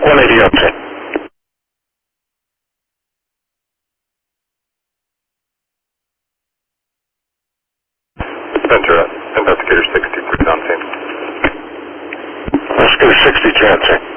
180 up, sir. Ventura, Investigator 63 on scene. Investigator 63 on scene.